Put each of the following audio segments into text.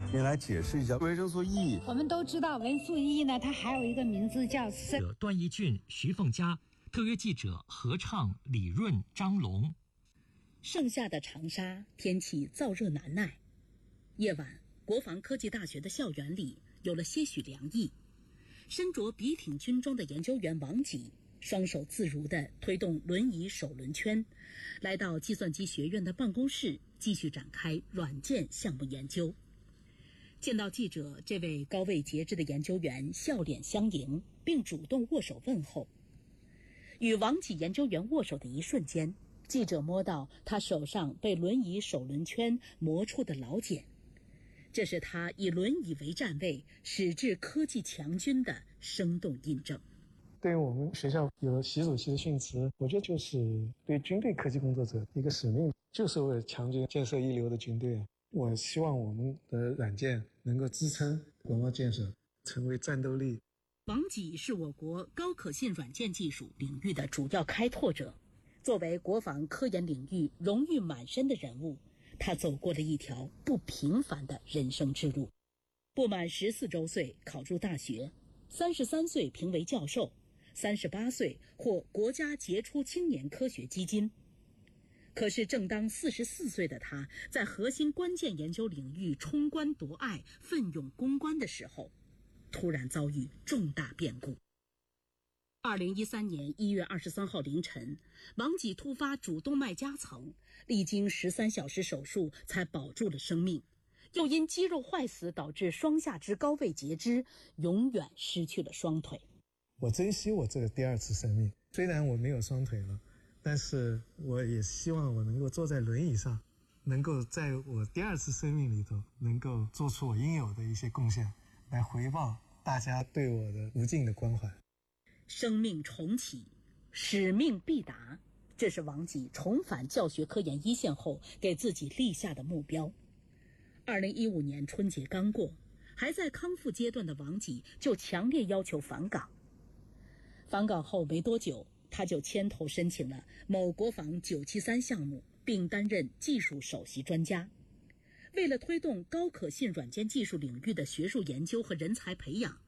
你来解释一下维生素 E。 我们都知道维生素 E 呢，它还有一个名字叫段义俊、徐凤佳，特约记者何畅、李润、张龙。 盛夏的长沙，天气燥热难耐。夜晚，国防科技大学的校园里有了些许凉意。身着笔挺军装的研究员王吉，双手自如地推动轮椅手轮圈，来到计算机学院的办公室，继续展开软件项目研究。见到记者，这位高位节制的研究员笑脸相迎，并主动握手问候。与王吉研究员握手的一瞬间，记者摸到他手上被轮椅手轮圈磨出的老茧，这是他以轮椅为站位，矢志科技强军的生动印证。 对于我们学校有习主席的训词，我觉得就是对军队科技工作者一个使命，就是为了强军建设一流的军队。我希望我们的软件能够支撑国防建设，成为战斗力。 王吉是我国高可信软件技术领域的主要开拓者，作为国防科研领域荣誉满身的人物，他走过了一条不平凡的人生之路。不满14周岁考入大学，33岁评为教授，38岁获国家杰出青年科学基金。可是正当44岁的他在核心关键研究领域冲关夺隘、奋勇攻关的时候，突然遭遇重大变故。2013年1月23号凌晨，王吉突发主动脉夹层，历经13小时手术才保住了生命，又因肌肉坏死导致双下肢高位截肢，永远失去了双腿。 我珍惜我这个第二次生命，虽然我没有双腿了，但是我也希望我能够坐在轮椅上，能够在我第二次生命里头能够做出我应有的一些贡献，来回报大家对我的无尽的关怀。 生命重启，使命必达，这是王吉重返教学科研一线后给自己立下的目标。2015年春节刚过，还在康复阶段的王吉就强烈要求返岗。返岗后没多久，他就牵头申请了某国防973项目，并担任技术首席专家。为了推动高可信软件技术领域的学术研究和人才培养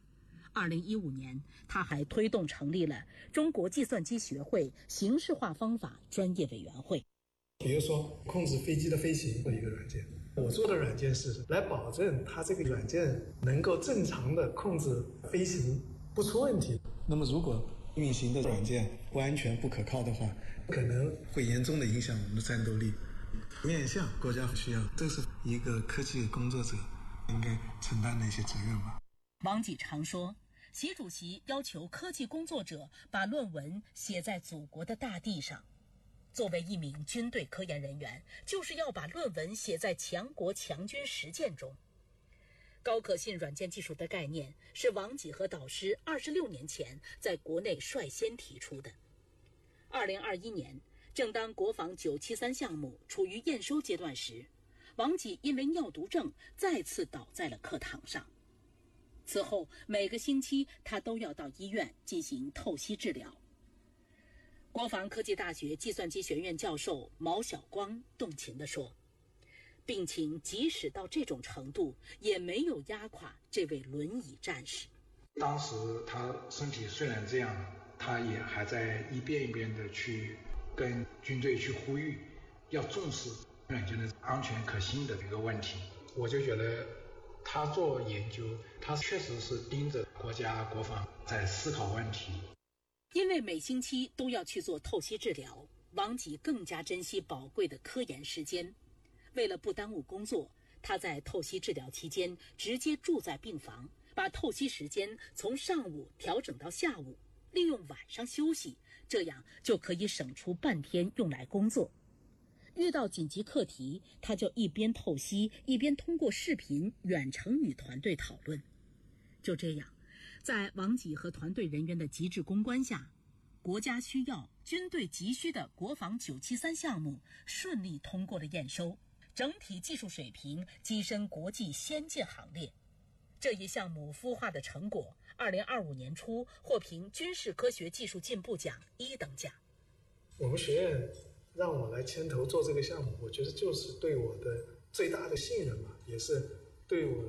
，2015年他还推动成立了中国计算机学会形式化方法专业委员会。 比如说控制飞机的飞行的一个软件，我做的软件是来保证它这个软件能够正常的控制飞行不出问题。那么如果运行的软件不安全不可靠的话，可能会严重的影响我们的战斗力。面向国家需要，这是一个科技工作者应该承担的一些责任吧。 王吉常说，习主席要求科技工作者把论文写在祖国的大地上。作为一名军队科研人员，就是要把论文写在强国强军实践中。高可信软件技术的概念是王吉和导师26年前在国内率先提出的。2021年，正当国防973项目处于验收阶段时，王吉因为尿毒症再次倒在了课堂上。此后每个星期他都要到医院进行透析治疗。国防科技大学计算机学院教授毛晓光动情地说，病情即使到这种程度，也没有压垮这位轮椅战士。 当时他身体虽然这样，他也还在一遍一遍的去跟军队去呼吁，要重视软件的安全可信的这个问题。我就觉得他做研究，他确实是盯着国家国防在思考问题。 因为每星期都要去做透析治疗，王吉更加珍惜宝贵的科研时间。为了不耽误工作，他在透析治疗期间直接住在病房，把透析时间从上午调整到下午，利用晚上休息，这样就可以省出半天用来工作。遇到紧急课题，他就一边透析，一边通过视频远程与团队讨论。就这样，在王吉和团队人员的极致攻关下，国家需要、军队急需的国防973项目顺利通过了验收，整体技术水平跻身国际先进行列。这一项目孵化的成果，2025年初获评军事科学技术进步奖1等奖。 我们学院让我来牵头做这个项目，我觉得就是对我的最大的信任吧，也是对我